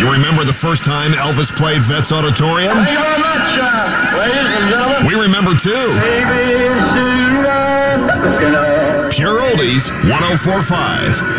Remember the first time Elvis played Vets Auditorium? Thank you very much, ladies and gentlemen. We remember too. Pure Oldies 104.5.